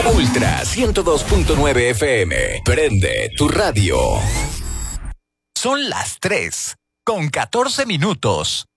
Ultra 102.9 FM. Prende tu radio. Son las 3:14.